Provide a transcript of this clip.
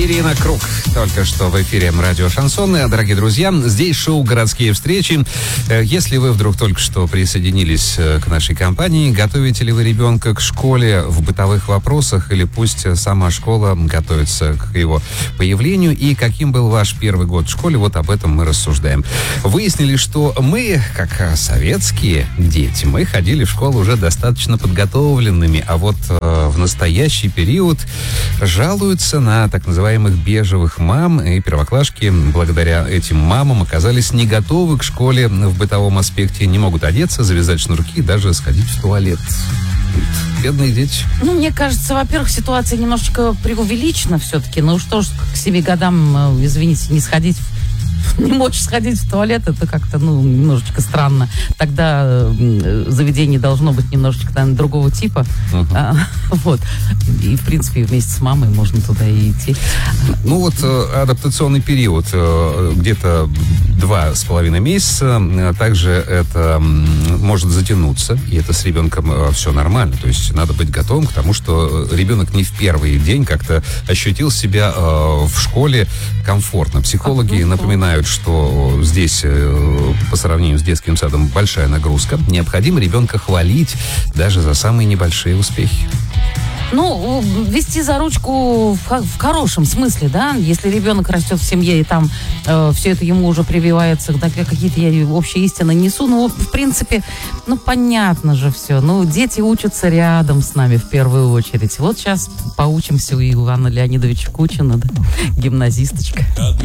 Ирина Круг. Только что в эфире радио Шансон. Дорогие друзья, здесь шоу «Городские встречи». Если вы вдруг только что присоединились к нашей компании, готовите ли вы ребенка к школе в бытовых вопросах, или пусть сама школа готовится к его появлению, и каким был ваш первый год в школе, вот об этом мы рассуждаем. Выяснили, что мы, как советские дети, мы ходили в школу уже достаточно подготовленными, а вот в настоящий период жалуются на так называемых бежевых мам, и первоклашки благодаря этим мамам оказались не готовы к школе в бытовом аспекте, не могут одеться, завязать шнурки и даже сходить в туалет. Бедные дети. Мне кажется, во-первых, ситуация немножечко преувеличена все-таки. Ну что ж, к 7 годам, извините, не можешь сходить в туалет, это как-то, немножечко странно. Тогда заведение должно быть немножечко, наверное, другого типа. Вот. И, в принципе, вместе с мамой можно туда и идти. Адаптационный период где-то 2,5 месяца. Также это может затянуться, и это с ребенком все нормально. То есть надо быть готовым к тому, что ребенок не в первый день как-то ощутил себя в школе комфортно. Психологи напоминают, что здесь по сравнению с детским садом большая нагрузка. Необходимо ребенка хвалить даже за самые небольшие успехи. Вести за ручку в хорошем смысле, да? Если ребенок растет в семье, и там все это ему уже прививается, какие-то я общие истины несу, в принципе, понятно же все. Дети учатся рядом с нами в первую очередь. Вот сейчас поучимся у Ивана Леонидовича Кучина, да? Гимназисточка.